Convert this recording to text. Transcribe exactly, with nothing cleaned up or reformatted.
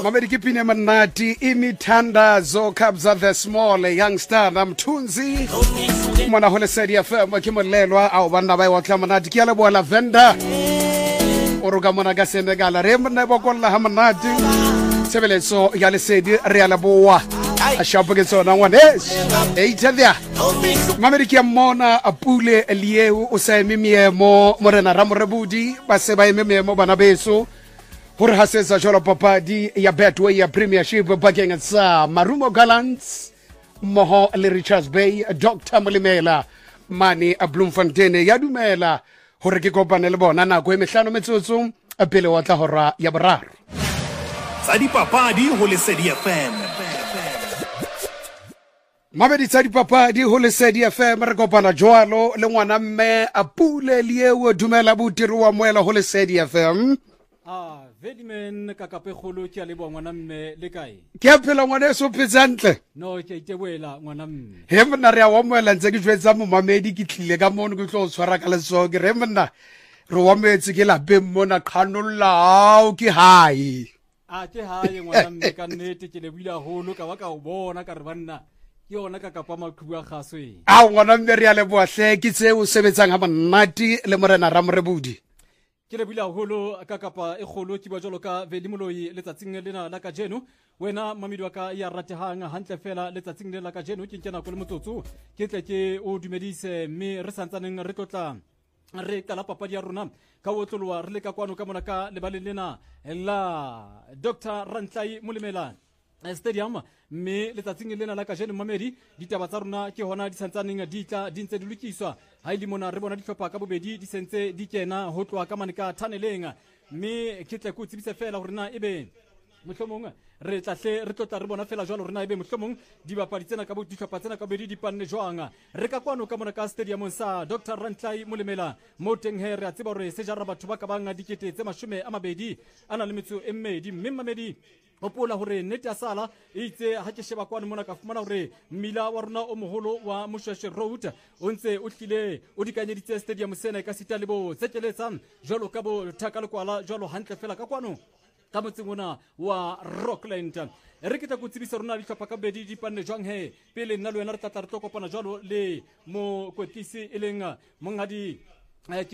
Mamedi kipine manati imithandazo kabza the small youngster namthunzi mwana hole sedi F M kimolelwa au bana ba watla manati ke le bola venda oruga mona ga Senegal re mna bokolla ha manati sebeletso ya le sedi re ala boa a shapo ke tsona ngwanesh e italia Mamedi ke mona apule lieu o sa ememiemo morena ramorebudi ba se ba ememiemo bana beso hore ha setsa jolo papadi ya Betway ya Premiership bakeng sa Marumo Gallants moho le Richards Bay Doctor Molimela mane a Bloemfontein ya dumela hore ke kopane le bona nako e mehlano metsotso pele wa tla hora ya boraro tsa dipapadi ho Lesedi F M. Mamedi tsa dipapadi ho Lesedi F M re kopana jwalo le ngwana mme Apule Lieu dumela botiri wa moela ho Lesedi F M. Ah, Vedimen kakape kholo ke a lebo ngwana mme le kae? Ke a phela ngwana so phezantle. No ke iteboela ngwana mme. He mna re a wa moela ntse ke jwetsa mo Mamedi ke tlile ka mono ke tlo tshwara ka letso ke re mna re wa metse ke la be mona qhanolla ke hae. Ah ke hae ngwana mme ka nnete ke le buila holo ka wa ka o bona ka re banna ke ona ka kapa maqhubu a gaswe. Ah ngwana mme re a le bohle ke tse o sebetsang ha monati le morena Ramorebudi. Ke le buila holo ka kapa e kholo ke ba jolo ka Vedimoloi letsatsing lena la ka jeno wena mamedi wa ka ya ratehang hantle fela letsatsing lena la ka jeno ke nkena go le motsotso ke tle ke o dumedise mme re santsaneng re tlotla re kala papadi ya rona ka wotloloa re le ka kwano ka mona ka le baleng lena la Doctor Rantlai Molimela Stadium mme letsatsing lena la ka jeno mamedi ditaba tsa rona ke hona di santsaneng di tla di ntse di lokiswa ha ile mona re bona dihlopha ka bobedi di sentse di kena ho tloa ka mane ka thaneleng mme ke tle go tsebise fela hore na ebe mohlomong re tlahle re tlotla re bona fela jwalo rena ebe mohlomong di bapadi tsena ka bo dihlopha tsena ka bobedi di panne jwang re ka kwano ka mona ka stadium sa Doctor Rantlai Molimela mo teng he re a tseba hore se jara batho ba ka banga dikete tse mashome a mabedi ana le metso e mmedi mme mamedi opola hore nnete ya sala e itse ha ke sheba kwane mona ka fumana hore mmila wa rona o moholo wa Moshweshwe Road o ntse o tlile o dikanyeditse stadium sena ka sita lebo tsekeletsang jwalo ka bo thakalekwala jwalo hantle fela ka kwano ka motseng ona wa Rockland re ke tla go tsebisa rona di tlhopha ka bedi di panne jwang he pele nna le wena re tla tla re tlo kopana jwalo le mo kwetlisi e leng mongadi